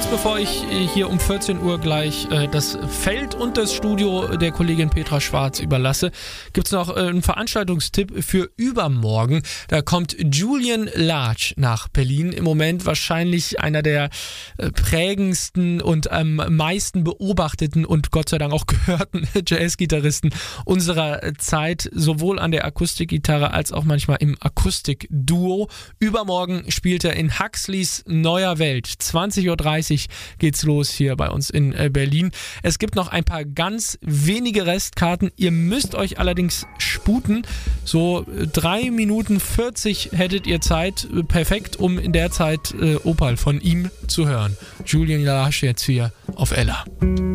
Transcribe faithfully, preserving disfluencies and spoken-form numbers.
kurz bevor ich hier um vierzehn Uhr gleich äh, das Feld und das Studio der Kollegin Petra Schwarz überlasse, gibt es noch äh, einen Veranstaltungstipp für übermorgen. Da kommt Julian Lage nach Berlin. Im Moment wahrscheinlich einer der äh, prägendsten und am meisten beobachteten und Gott sei Dank auch gehörten Jazzgitarristen unserer Zeit, sowohl an der Akustikgitarre als auch manchmal im Akustikduo. Übermorgen spielt er in Huxleys Neuer Welt. zwanzig Uhr dreißig geht's los hier bei uns in äh, Berlin. Es gibt noch ein paar ganz wenige Restkarten. Ihr müsst euch allerdings sputen. So drei Minuten vierzig hättet ihr Zeit. Perfekt, um in der Zeit äh, Opal von ihm zu hören. Julian Lage jetzt hier auf Ella.